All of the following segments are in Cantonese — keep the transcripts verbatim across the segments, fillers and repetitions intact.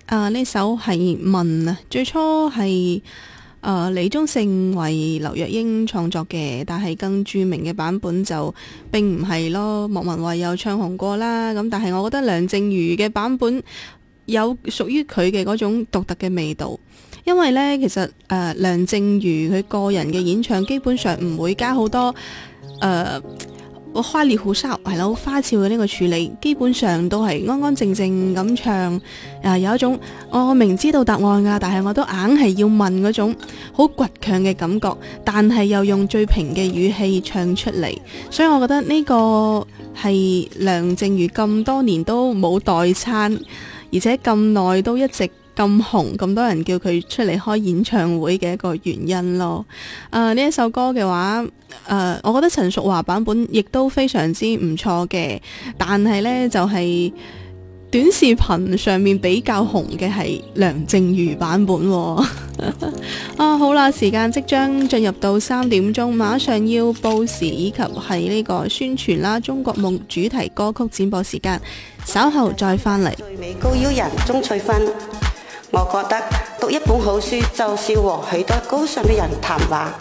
啊，呢首係問啊，最初係誒李宗盛為劉若英創作嘅，但係更著名嘅版本就並唔係咯。莫文蔚有唱紅過啦，咁但係我覺得梁靜茹嘅版本有屬於佢嘅嗰種獨特嘅味道。因為呢，其實誒、呃、梁靜茹佢個人嘅演唱基本上唔會加好多誒。呃花里胡哨係啦，好花俏嘅呢個處理，基本上都係安安靜靜咁唱，啊有一種我明知道答案噶，但係我都硬係要問嗰種好倔強嘅感覺，但係又用最平嘅語氣唱出嚟，所以我覺得呢個係梁靜茹咁多年都冇代餐，而且咁耐都一直咁紅，咁多人叫佢出嚟開演唱會嘅一個原因咯。誒、呃、呢一首歌嘅話，誒、呃、我覺得陳淑樺版本亦都非常之唔錯嘅，但係呢，就係、是、短視頻上面比較紅嘅係梁靜茹版本喎。啊好啦，時間即將進入到三點鐘，馬上要報時以及係呢個宣傳啦，中國夢主題歌曲展播時間，稍後再返嚟。 最美高腰人鍾翠芬，我覺得讀一本好書就是和許多高尚嘅人談話。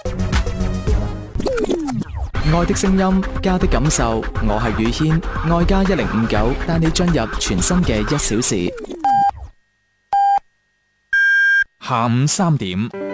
愛的聲音，家的感受，我係宇軒，愛家一零五九帶你進入全新嘅一小時。 下午三點。